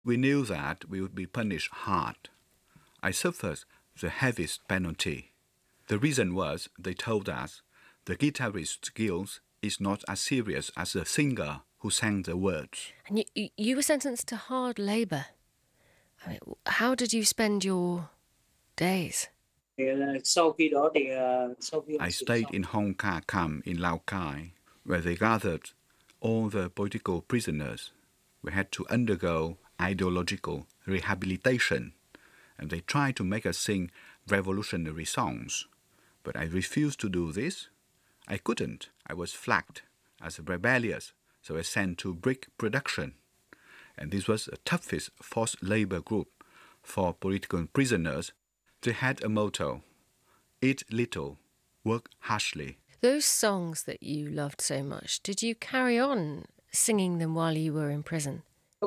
We knew that we would be punished hard. I suffered the heaviest penalty. The reason was, they told us, the guitarist's guilt is not as serious as the singer who sang the words. And you were sentenced to hard labour. I mean, how did you spend your days? I stayed in Hong Kah camp in Lao Cai, where they gathered all the political prisoners. We had to undergo ideological rehabilitation, and they tried to make us sing revolutionary songs. But I refused to do this. I couldn't. I was flagged as rebellious, so I was sent to brick production. And this was the toughest forced labor group for political prisoners. They had a motto: eat little, work harshly. Those songs that you loved so much, did you carry on singing them while you were in prison?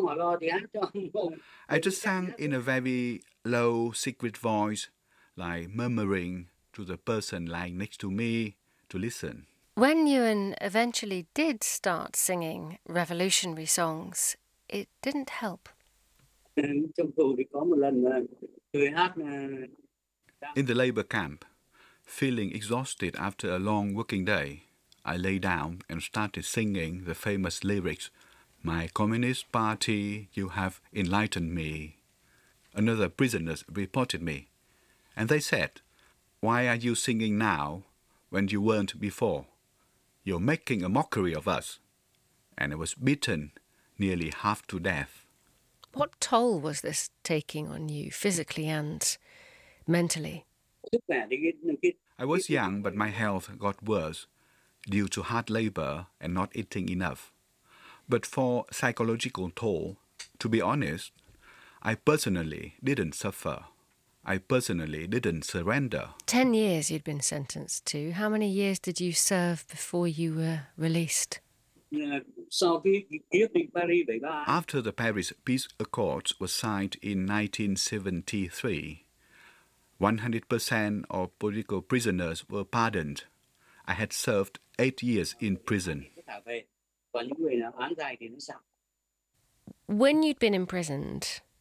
I just sang in a very low, secret voice, like murmuring to the person lying next to me to listen. When Nguyen eventually did start singing revolutionary songs, it didn't help. In the labor camp, feeling exhausted after a long working day, I lay down and started singing the famous lyrics, "My Communist Party, you have enlightened me." Another prisoners reported me, and they said, "Why are you singing now when you weren't before? You're making a mockery of us." And I was beaten nearly half to death. What toll was this taking on you, physically and mentally? I was young, but my health got worse due to hard labor and not eating enough. But for psychological toll, to be honest, I personally didn't suffer. I personally didn't surrender. 10 years you'd been sentenced to. How many years did you serve before you were released? After the Paris Peace Accords was signed in 1973, 100% of political prisoners were pardoned. I had served 8 years in prison. When you'd been imprisoned,